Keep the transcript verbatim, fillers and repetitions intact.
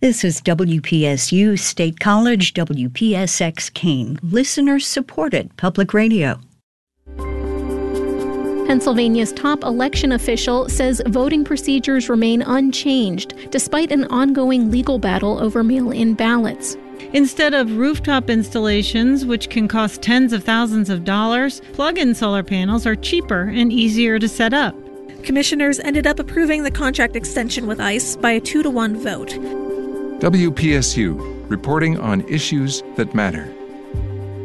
This is W P S U State College, W P S X Keene, listener-supported public radio. Pennsylvania's top election official says voting procedures remain unchanged despite an ongoing legal battle over mail-in ballots. Instead of rooftop installations, which can cost tens of thousands of dollars, plug-in solar panels are cheaper and easier to set up. Commissioners ended up approving the contract extension with ICE by a two to one vote. W P S U, reporting on issues that matter.